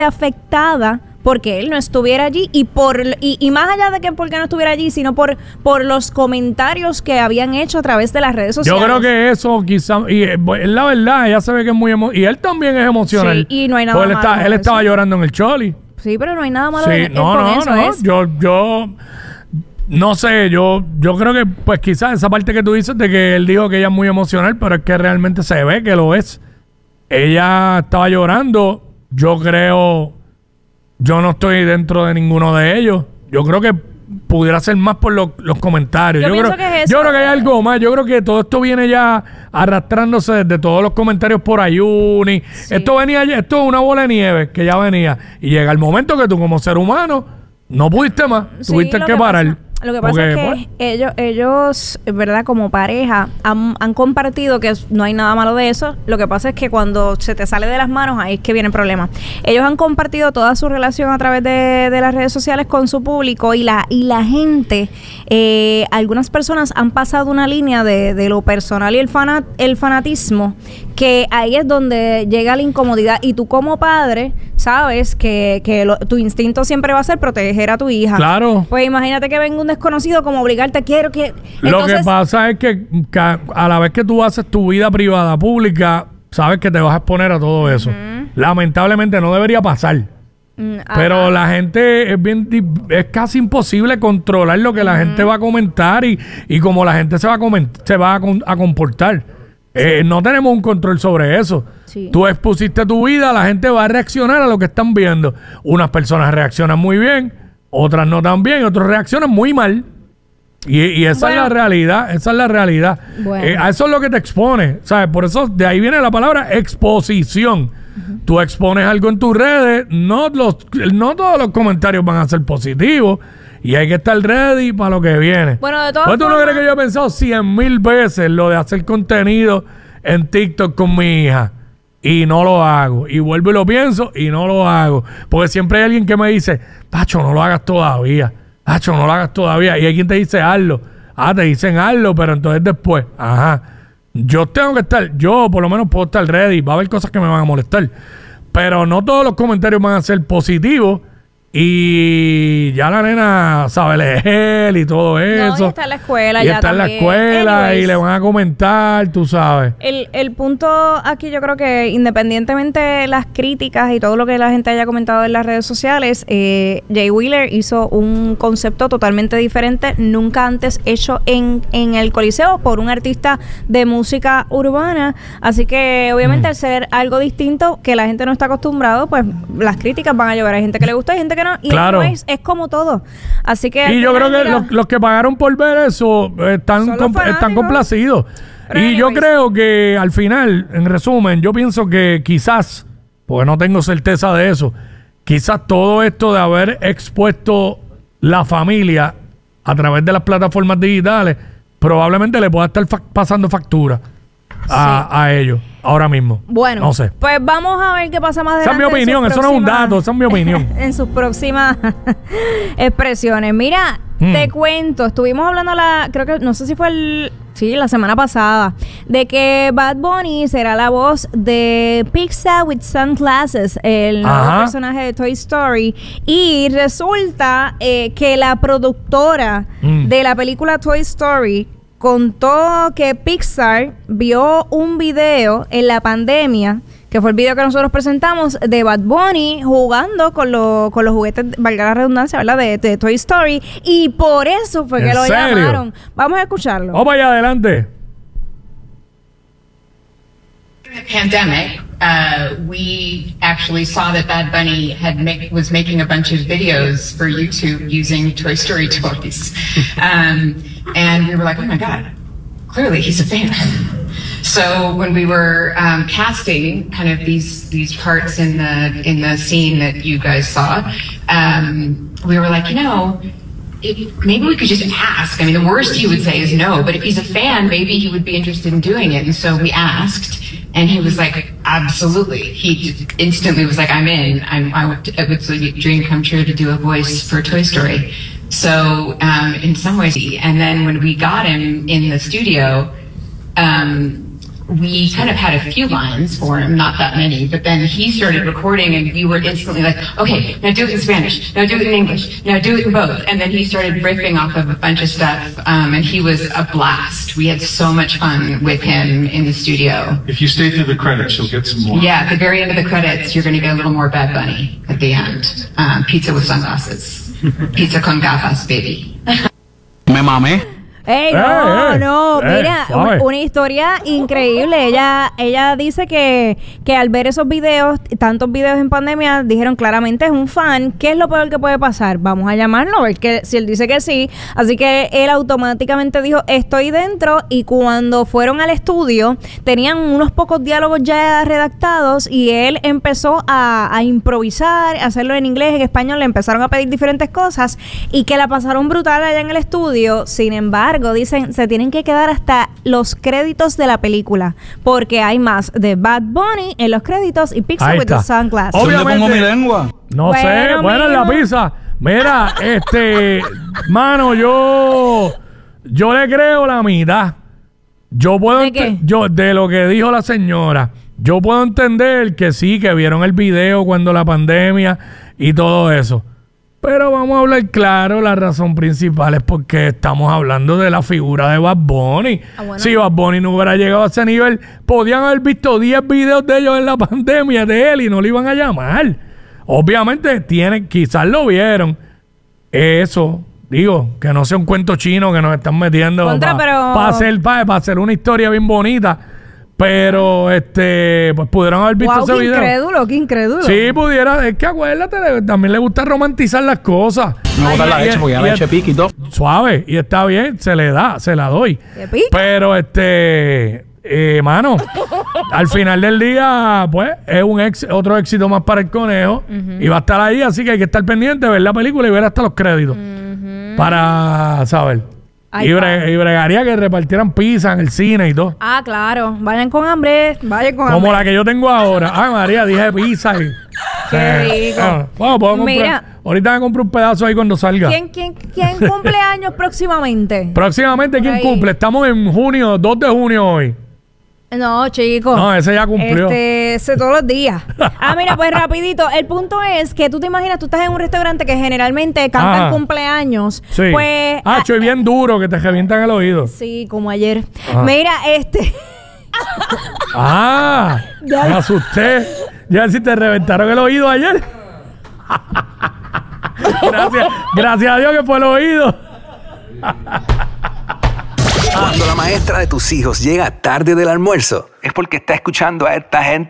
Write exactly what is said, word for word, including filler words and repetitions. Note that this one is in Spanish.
afectada porque él no estuviera allí y por y, y más allá de que porque no estuviera allí, sino por por los comentarios que habían hecho a través de las redes sociales. Yo creo que eso quizás, y es la verdad, ella se ve que es muy emocional, y él también es emocional. Sí, y no hay nada malo. Él, está, él estaba llorando en el Choli. Sí, pero no hay nada malo sí, en, no, con no, eso. No, es. yo, yo, no sé, yo, yo creo que pues quizás esa parte que tú dices de que él dijo que ella es muy emocional, pero es que realmente se ve que lo es. Ella estaba llorando, yo creo... Yo no estoy dentro de ninguno de ellos. Yo creo que pudiera ser más por lo, los comentarios. Yo, yo, creo, que es eso. yo creo que hay algo más. Yo creo que todo esto viene ya arrastrándose desde todos los comentarios por Ayuni. Sí. Esto venía, esto es una bola de nieve que ya venía. Y llega el momento que tú como ser humano no pudiste más. Sí, tuviste que, que parar. Pasa. Lo que pasa Porque, es que pues, ellos, ellos, verdad, como pareja, han, han compartido que no hay nada malo de eso. Lo que pasa es que cuando se te sale de las manos, ahí es que viene el problema. Ellos han compartido toda su relación a través de, de las redes sociales con su público y la y la gente, eh, algunas personas han pasado una línea de, de lo personal y el, fanat, el fanatismo, que ahí es donde llega la incomodidad. Y tú como padre sabes que, que lo, tu instinto siempre va a ser proteger a tu hija. Claro. Pues imagínate que venga un desconocido como obligarte, quiero que... Entonces, lo que pasa es que, que a la vez que tú haces tu vida privada pública, sabes que te vas a exponer a todo eso. Uh-huh. Lamentablemente no debería pasar. Uh-huh. Pero la gente es bien es casi imposible controlar lo que la uh-huh. gente va a comentar y, y cómo la gente se va a, coment- se va a, con- a comportar. Sí. Eh, no tenemos un control sobre eso. Sí. Tú expusiste tu vida, la gente va a reaccionar a lo que están viendo. Unas personas reaccionan muy bien, otras no tan bien, otros reaccionan muy mal. Y, y esa bueno. es la realidad, esa es la realidad. Bueno. Eh, a eso es lo que te expone, ¿sabes? Por eso de ahí viene la palabra exposición. Uh-huh. Tú expones algo en tus redes, no, los, no todos los comentarios van a ser positivos. Y hay que estar ready para lo que viene. Bueno, de todas pues tú formas... no crees que yo he pensado cien mil veces lo de hacer contenido en TikTok con mi hija. Y no lo hago. Y vuelvo y lo pienso y no lo hago. Porque siempre hay alguien que me dice, Tacho, no lo hagas todavía. Tacho, no lo hagas todavía. Y hay quien te dice, hazlo. Ah, te dicen hazlo, pero entonces después, ajá. Yo tengo que estar, yo por lo menos puedo estar ready. Va a haber cosas que me van a molestar. Pero no todos los comentarios van a ser positivos. Y ya la nena sabe leer y todo eso. No, y está en la escuela y ya está también. en la escuela Anyways, y le van a comentar, tú sabes. El, el punto aquí yo creo que independientemente de las críticas y todo lo que la gente haya comentado en las redes sociales, eh, Jay Wheeler hizo un concepto totalmente diferente, nunca antes hecho en, en el Coliseo por un artista de música urbana. Así que obviamente mm. al ser algo distinto que la gente no está acostumbrado, pues las críticas van a llover. Hay gente que le gusta y gente que no, y claro. es, es como todo. Así que y yo creo que los, los que pagaron por ver eso están, comp- están complacidos. Pero y anyways. Yo creo que al final, en resumen, yo pienso que quizás, porque no tengo certeza de eso, quizás todo esto de haber expuesto la familia a través de las plataformas digitales probablemente le pueda estar fa- pasando factura a, sí. a ellos ahora mismo. Bueno, no sé. Pues vamos a ver qué pasa más adelante. Esa es mi opinión, eso no es un dato, esa es mi opinión. En sus próximas expresiones. Mira, mm. te cuento, estuvimos hablando la, creo que, no sé si fue el, sí, la semana pasada, de que Bad Bunny será la voz de Pixar with Sunglasses, el nuevo Ajá. personaje de Toy Story. Y resulta eh, que la productora mm. de la película Toy Story contó que Pixar vio un video en la pandemia, que fue el video que nosotros presentamos, de Bad Bunny jugando con, lo, con los juguetes, valga la redundancia, ¿verdad? De, de Toy Story, y por eso fue que lo serio? llamaron. Vamos a escucharlo. ¡Oh, vaya adelante! During the pandemic, uh, we actually saw that Bad Bunny had make, was making a bunch of videos for YouTube using Toy Story toys. Um, and we were like, oh my God, clearly he's a fan. So when we were um, casting kind of these these parts in the in the scene that you guys saw, um, we were like, you know, It, maybe we could just ask. I mean, the worst he would say is no, but if he's a fan, maybe he would be interested in doing it. And so we asked, and he was like, absolutely. He just instantly was like, I'm in. I'm, I would, it was a dream come true to do a voice for Toy Story. So um, in some ways, and then when we got him in the studio, um, we kind of had a few lines for him, not that many, but then he started recording and we were instantly like, okay, now do it in Spanish, now do it in English, now do it in both. And then he started riffing off of a bunch of stuff, um, and he was a blast. We had so much fun with him in the studio. If you stay through the credits, you'll get some more. Yeah, at the very end of the credits, you're going to get a little more Bad Bunny at the end. Um, pizza with sunglasses. Pizza con gafas, baby. Me mamé. Ey, no, Ey, ey, no, ey, mira, suave. una, una historia increíble. Ella, ella dice que, que al ver esos videos, tantos videos en pandemia, dijeron claramente es un fan. ¿Qué es lo peor que puede pasar? Vamos a llamarlo, a ver que, si él dice que sí. Así que él automáticamente dijo, estoy dentro. Y cuando fueron al estudio, tenían unos pocos diálogos ya redactados y él empezó a, a improvisar, a hacerlo en inglés, en español, le empezaron a pedir diferentes cosas y que la pasaron brutal allá en el estudio. Sin embargo, dicen, se tienen que quedar hasta los créditos de la película, porque hay más de Bad Bunny en los créditos y Pixar Ahí with the está. Sunglasses. Obvio. ¿Dónde pongo mi lengua? No Bueno, sé, bueno, en la mijo. pizza. Mira, este, mano, yo, yo le creo la mitad. Yo puedo, ¿De ente- qué? yo de lo que dijo la señora. Yo puedo entender que sí, que vieron el video cuando la pandemia y todo eso. Pero vamos a hablar claro, la razón principal es porque estamos hablando de la figura de Bad Bunny. Ah, bueno. Si Bad Bunny no hubiera llegado a ese nivel, podían haber visto diez videos de ellos en la pandemia de él y no le iban a llamar. Obviamente tienen, quizás lo vieron. Eso, digo, que no sea un cuento chino que nos están metiendo Contra, pero- para hacer, pa- pa hacer una historia bien bonita. Pero, este, pues pudieron haber visto Wow, ese qué video. incrédulo, qué incrédulo. Sí, pudiera. Es que acuérdate, le- también le gusta romantizar las cosas. Me botar la Y- leche porque ya y- me eché pique y todo. Suave, y está bien, se le da, se la doy. ¿Te pica? Pero, este, eh, mano, al final del día, pues, es un ex, otro éxito más para el conejo. Y va a estar ahí, así que hay que estar pendiente, ver la película y ver hasta los créditos. Para saber. Ahí Y, está. bre- y bregaría que repartieran pizza en el cine y todo. Ah, claro. Vayan con hambre, vayan con Como hambre. la que yo tengo ahora. Ay, María, dije pizza y... Qué rico. Ah, bueno, puedo comprar- Mira. ahorita me compro un pedazo ahí cuando salga. ¿Quién, quién, quién cumple años próximamente? Próximamente, ¿quién Ahí. cumple? Estamos en junio, dos de junio hoy. No, chico. No, ese ya cumplió. Este, ese todos los días. Ah, mira, pues rapidito. El punto es que tú te imaginas, tú estás en un restaurante que generalmente cantan Ajá. cumpleaños. Sí. Pues... ah, ah, estoy bien duro que te revientan el oído. sí, como ayer. Ajá. Mira, este... Ah, Ya. me asusté. Ya si te reventaron el oído ayer. gracias, gracias a Dios que fue el oído. Cuando la maestra de tus hijos llega tarde del almuerzo, es porque está escuchando a esta gente